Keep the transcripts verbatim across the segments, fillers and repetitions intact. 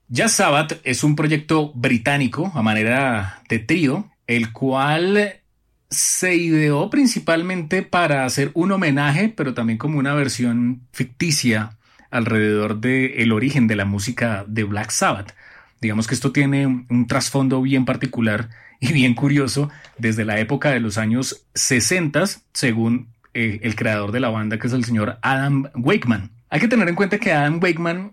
Jazz Sabbath es un proyecto británico a manera de trío, el cual se ideó principalmente para hacer un homenaje, pero también como una versión ficticia alrededor del origen de la música de Black Sabbath. Digamos que esto tiene un, un trasfondo bien particular y bien curioso desde la época de los años sesenta, según eh, el creador de la banda, que es el señor Adam Wakeman. Hay que tener en cuenta que Adam Wakeman,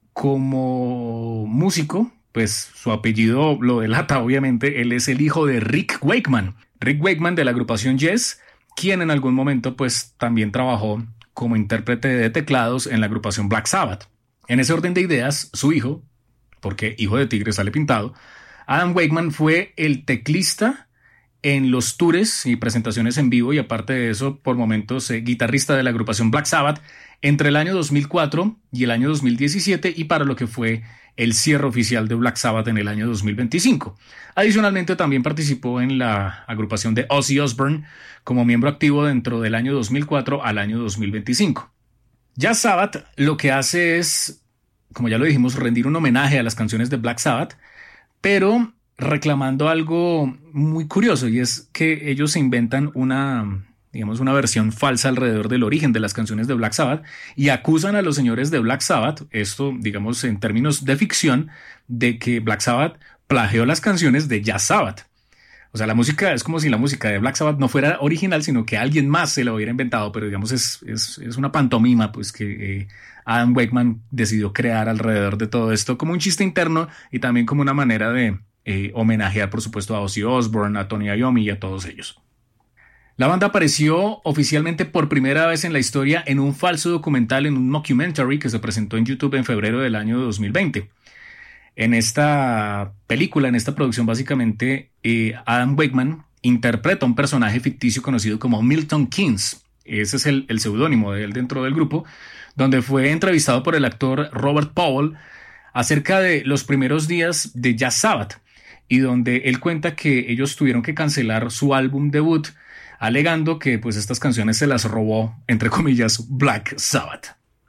como músico, pues su apellido lo delata, obviamente. Él es el hijo de Rick Wakeman. Rick Wakeman, de la agrupación Yes, quien en algún momento pues también trabajó como intérprete de teclados en la agrupación Black Sabbath. En ese orden de ideas, su hijo, porque hijo de tigre sale pintado, Adam Wakeman fue el teclista en los tours y presentaciones en vivo, y aparte de eso, por momentos eh, guitarrista de la agrupación Black Sabbath entre el año dos mil cuatro y el año dos mil diecisiete, y para lo que fue el cierre oficial de Black Sabbath en el año dos mil veinticinco. Adicionalmente también participó en la agrupación de Ozzy Osbourne como miembro activo dentro del año dos mil cuatro al año dos mil veinticinco. Jazz Sabbath lo que hace es, como ya lo dijimos, rendir un homenaje a las canciones de Black Sabbath, pero reclamando algo muy curioso, y es que ellos se inventan una, digamos, una versión falsa alrededor del origen de las canciones de Black Sabbath y acusan a los señores de Black Sabbath, esto, digamos, en términos de ficción, de que Black Sabbath plagió las canciones de Jazz Sabbath. O sea, la música es como si la música de Black Sabbath no fuera original, sino que alguien más se la hubiera inventado, pero digamos es, es, es una pantomima pues que eh, Adam Wakeman decidió crear alrededor de todo esto como un chiste interno y también como una manera de eh, homenajear, por supuesto, a Ozzy Osbourne, a Tony Iommi y a todos ellos. La banda apareció oficialmente por primera vez en la historia en un falso documental, en un mockumentary que se presentó en YouTube en febrero del año dos mil veinte. En esta película, en esta producción, básicamente, eh, Adam Wakeman interpreta un personaje ficticio conocido como Milton Keynes. Ese es el, el seudónimo de él dentro del grupo, donde fue entrevistado por el actor Robert Powell acerca de los primeros días de Jazz Sabbath, y donde él cuenta que ellos tuvieron que cancelar su álbum debut, alegando que pues estas canciones se las robó, entre comillas, Black Sabbath.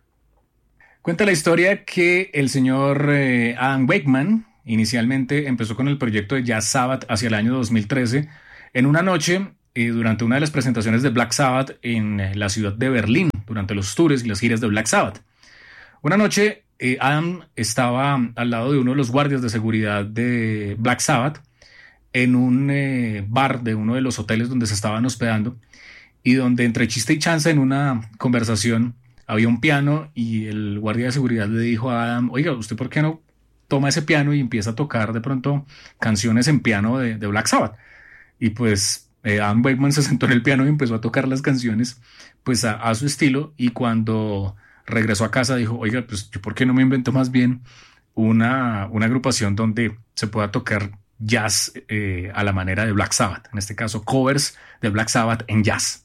Cuenta la historia que el señor eh, Adam Wakeman inicialmente empezó con el proyecto de Jazz Sabbath hacia el año dos mil trece, en una noche eh, durante una de las presentaciones de Black Sabbath en eh, la ciudad de Berlín, durante los tours y las giras de Black Sabbath. Una noche eh, Adam estaba al lado de uno de los guardias de seguridad de Black Sabbath en un eh, bar de uno de los hoteles donde se estaban hospedando, y donde entre chiste y chanza en una conversación había un piano, y el guardia de seguridad le dijo a Adam: oiga, ¿usted por qué no toma ese piano y empieza a tocar de pronto canciones en piano de, de Black Sabbath? Y pues eh, Adam Wakeman se sentó en el piano y empezó a tocar las canciones pues a, a su estilo, y cuando regresó a casa dijo: oiga, pues yo por qué no me invento más bien una, una agrupación donde se pueda tocar jazz eh, a la manera de Black Sabbath, en este caso covers de Black Sabbath en jazz.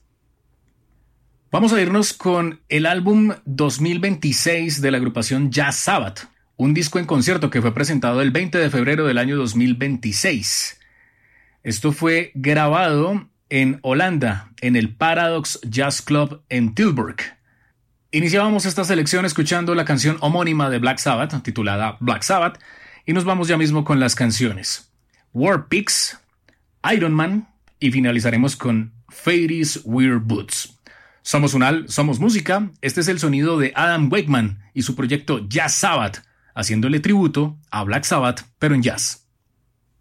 Vamos a irnos con el álbum dos mil veintiséis de la agrupación Jazz Sabbath, un disco en concierto que fue presentado el veinte de febrero del año dos mil veintiséis. Esto fue grabado en Holanda, en el Paradox Jazz Club en Tilburg. Iniciábamos esta selección escuchando la canción homónima de Black Sabbath, titulada Black Sabbath, y nos vamos ya mismo con las canciones War Pigs, Iron Man, y finalizaremos con Fairies Wear Boots. Somos Unal, somos música. Este es el sonido de Adam Wakeman y su proyecto Jazz Sabbath, haciéndole tributo a Black Sabbath, pero en jazz.